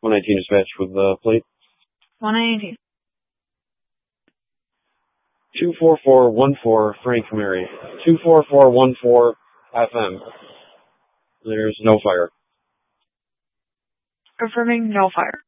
119 dispatch with the plate. 119. 24414 Frank Mary. 24414 FM. There's no fire. Confirming no fire.